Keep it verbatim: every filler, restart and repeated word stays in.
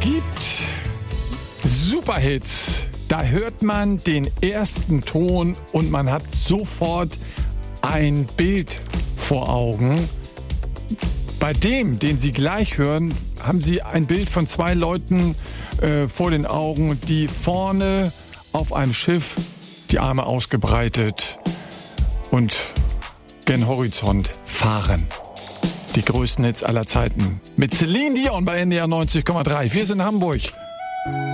gibt Superhits. Da hört man den ersten Ton und man hat sofort ein Bild vor Augen. Bei dem, den Sie gleich hören, haben Sie ein Bild von zwei Leuten äh, vor den Augen, die vorne auf einem Schiff die Arme ausgebreitet und gen Horizont fahren. Die größten Hits aller Zeiten. Mit Celine Dion bei N D R neunzig Komma drei. Wir sind Hamburg.